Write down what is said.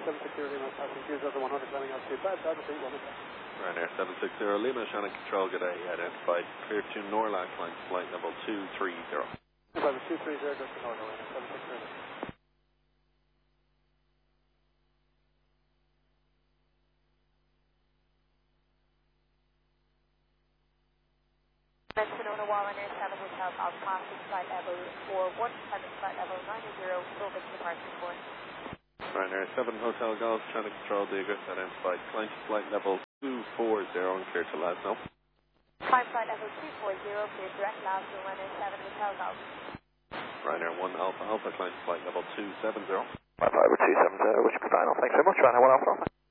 760 Lima, passing 2,100 landing altitude, 5,000 feet, 1 minute. Ryanair 760 Lima, Shannon Control, good day, identified, clear to Norlac, line flight level 230. Level 230, just to Norlac, 760. Sonoma Ryanair 7 Hotel Golf, passing flight level 41, climbing flight level 90, Silver to departure course. Ryanair 7 Hotel Golf, Shannon Control, Diego, identified, climb to flight level 240 and clear to Lasno. Climb flight level 240, clear direct Lasno, Ryanair 7 Hotel Golf. Ryanair 1 Alpha Alpha, climb to flight level 270. 1 Alpha 270, which is final. Thanks very much, Ryanair 1 Alpha Alpha.